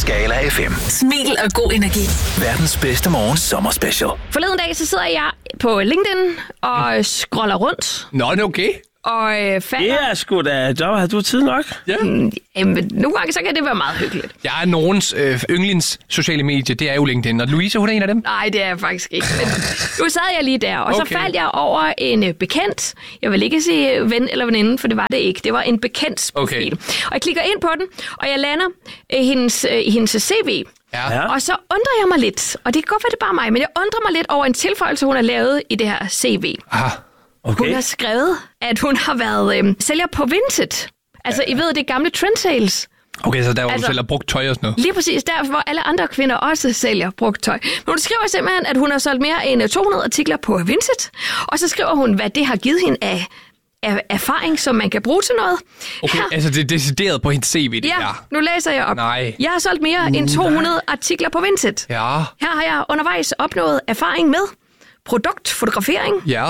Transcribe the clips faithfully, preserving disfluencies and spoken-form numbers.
Skala F M. Smil og god energi. Verdens bedste morgen sommerspecial. Forleden dag, så sidder jeg på LinkedIn og scroller rundt. Nå, det er okay. Og øh, falder... Det er sgu da... Der har du tid nok. Ja. Mm, jamen, nogle gange, så kan det være meget hyggeligt. Jeg er nogens øh, yndlings sociale medie, det er jo LinkedIn. Og Louise, hun er en af dem? Nej, det er jeg faktisk ikke. Men nu sad jeg lige der, og okay. så faldt jeg over en øh, bekendt. Jeg vil ikke sige ven eller veninde, for det var det ikke. Det var en bekendt profil. Okay. Og jeg klikker ind på den, og jeg lander øh, hendes, øh, hendes C V. Ja. Og så undrer jeg mig lidt, og det kan godt være, det er bare mig, men jeg undrer mig lidt over en tilføjelse, hun har lavet i det her C V. Aha. Okay. Hun har skrevet, at hun har været øh, sælger på Vinted. Altså, I ved, det gamle trendsales. Okay, så der hvor Altså- du sælger brugt tøj og sådan noget. Lige præcis der, hvor alle andre kvinder også sælger brugt tøj. Men hun skriver simpelthen, at hun har solgt mere end to hundrede artikler på Vinted. Og så skriver hun, hvad det har givet hende af, af erfaring, som man kan bruge til noget. Okay, Her, altså det er decideret på hendes C V, det ja, her. nu læser jeg op. Nej. Jeg har solgt mere end to hundrede artikler på Vinted. Ja. Her har jeg undervejs opnået erfaring med produktfotografering, Ja.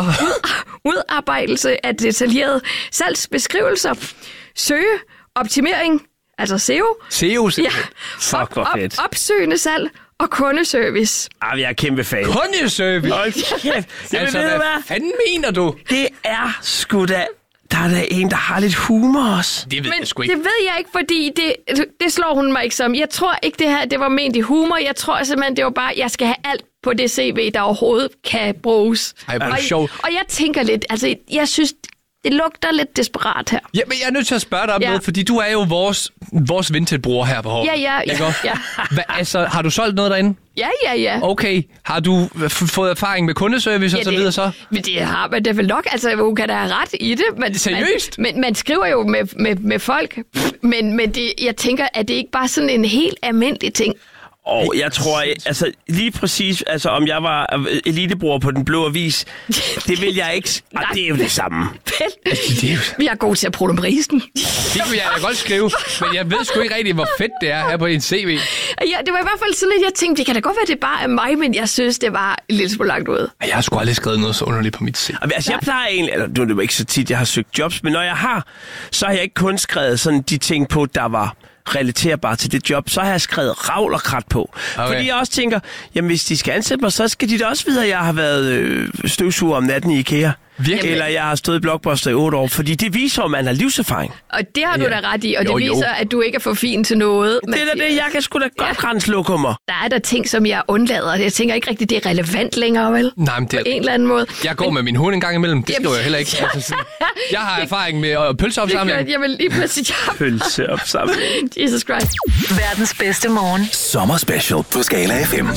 udarbejdelse af detaljerede salgsbeskrivelser, søgeoptimering, altså S E O, S E O. ja, Fuck, hvor op, fedt. opsøgende salg og kundeservice. Ah, jeg er kæmpe fan. Kundeservice. Hold kæft. Jamen, Altså, ved du hvad hvad? fanden mener du? Det er sgu da... Der er da en, der har lidt humor også. Det ved Men jeg sgu ikke. det ved jeg ikke, fordi det, det slår hun mig ikke som. Jeg tror ikke, det her det var ment i humor. Jeg tror simpelthen, det var bare, jeg skal have alt på det C V, der overhovedet kan bruges. Ej, hvor er og, det sjovt. og jeg tænker lidt, altså jeg synes, det lugter lidt desperat her. Ja, men jeg er nødt til at spørge dig om Ja. noget, fordi du er jo vores, vores Vinted-bruger her på Hård. Ja, ja, ja, Ikke også? ja. Hva, altså, har du solgt noget derinde? Ja, ja, ja. Okay. Har du f- fået erfaring med kundeservice Ja, og så videre så? Men det har man da vel nok. Altså, hun kan da have ret i det. Men, Seriøst? Man, men man skriver jo med, med, med folk. Men, men det, jeg tænker, at det ikke bare sådan en helt almindelig ting. Og jeg tror, altså lige præcis, altså om jeg var elitebruger på Den Blå Avis, det vil jeg ikke... Ah, det er jo det samme. Vel, Det er jo... vi er gode til at bruge dem prisen. Det kunne jeg da godt skrive, men jeg ved sgu ikke rigtig, hvor fedt det er her på en C V. Ja, det var i hvert fald sådan lidt, jeg tænkte, det kan da godt være, det bare er mig, men jeg synes, det var en lille smule langt ud. Jeg har sgu aldrig skrevet noget så underligt på mit C V. Altså, jeg plejer egentlig, eller nu er det jo ikke så tit, jeg har søgt jobs, men når jeg har, så har jeg ikke kun skrevet sådan de ting på, der var relaterbare til det job, så har jeg skrevet ravl og krat på. Okay. Fordi jeg også tænker, jamen hvis de skal ansætte mig, så skal de da også vide, at jeg har været øh, støvsuger om natten i IKEA. Virkelig? Eller jeg har stået i Blockbuster i otte år, fordi det viser, at man har livserfaring. Og det har du Ja. da ret i, og det Jo, jo. viser, at du ikke er for fin til noget. Det er da det, jeg kan sgu da godt rense lokummer. Der er der ting, som jeg undlader, og jeg tænker ikke rigtig, det er relevant længere, vel? Nej, men det På en eller anden måde. Jeg går med min hund en gang imellem, det Jamen, skriver jeg heller ikke. Altså, sådan, jeg har erfaring med øh, pølseopsamling. Jeg vil lige præcis... Pølse op sammen. Jesus Christ. Verdens bedste morgen. Sommerspecial på Skala F M.